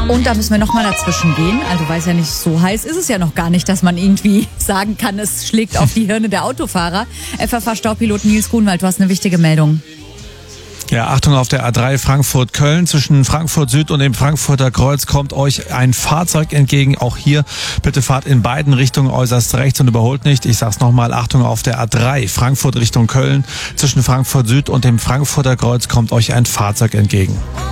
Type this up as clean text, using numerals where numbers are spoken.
Und da müssen wir nochmal dazwischen gehen. Also weiß ja nicht, so heiß ist es ja noch gar nicht, dass man irgendwie sagen kann, es schlägt auf die Hirne der Autofahrer. FFH-Staupilot Nils Grunwald, du hast eine wichtige Meldung. Ja, Achtung, auf der A3 Frankfurt-Köln. Zwischen Frankfurt Süd und dem Frankfurter Kreuz kommt euch ein Fahrzeug entgegen. Auch hier bitte fahrt in beiden Richtungen äußerst rechts und überholt nicht. Ich sag's nochmal, Achtung, auf der A3 Frankfurt Richtung Köln. Zwischen Frankfurt Süd und dem Frankfurter Kreuz kommt euch ein Fahrzeug entgegen.